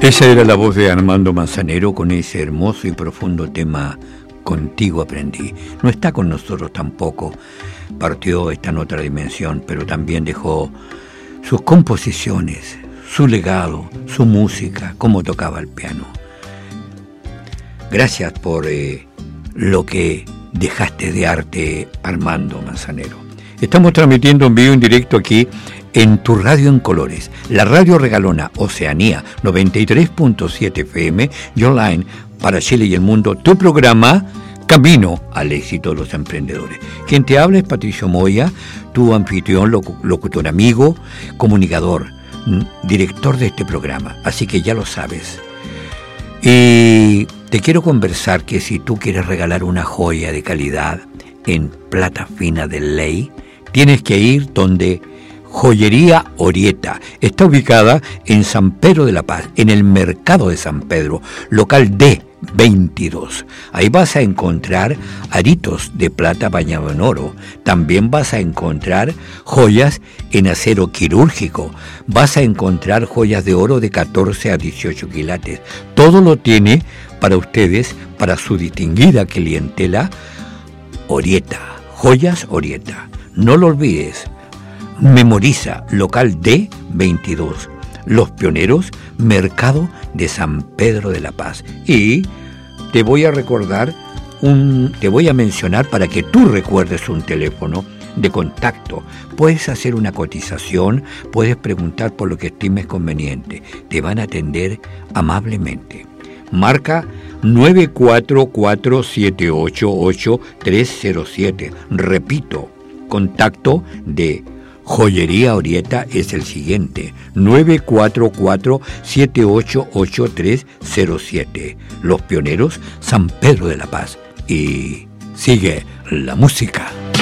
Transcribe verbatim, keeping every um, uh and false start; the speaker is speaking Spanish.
Esa era la voz de Armando Manzanero con ese hermoso y profundo tema Contigo aprendí. No está con nosotros tampoco, partió, está en otra dimensión, pero también dejó sus composiciones, su legado, su música, cómo tocaba el piano. Gracias por eh, lo que dejaste de arte, Armando Manzanero. Estamos transmitiendo en vivo en directo aquí en tu radio en colores, la radio regalona Oceanía noventa y tres punto siete F M y online para Chile y el mundo, tu programa Camino al éxito de los emprendedores. Quien te habla es Patricio Moya, tu anfitrión, locu- locutor amigo, comunicador, director de este programa, así que ya lo sabes. Y te quiero conversar que si tú quieres regalar una joya de calidad en plata fina de ley, tienes que ir donde Joyería Orieta. Está ubicada en San Pedro de la Paz, en el mercado de San Pedro, local D veintidós. Ahí vas a encontrar aritos de plata bañado en oro. También vas a encontrar joyas en acero quirúrgico. Vas a encontrar joyas de oro de catorce a dieciocho quilates. Todo lo tiene para ustedes, para su distinguida clientela. Orieta, Joyas Orieta. No lo olvides. Memoriza, local D veintidós, Los Pioneros, mercado de San Pedro de la Paz. Y te voy a recordar, un, te voy a mencionar para que tú recuerdes un teléfono de contacto. Puedes hacer una cotización, puedes preguntar por lo que estimes conveniente. Te van a atender amablemente. Marca nueve cuatro cuatro siete ocho ocho tres cero siete. Repito, contacto de Joyería Orieta es el siguiente: nueve cuatro cuatro siete ocho ocho tres cero siete. Los Pioneros, San Pedro de la Paz. Y sigue la música.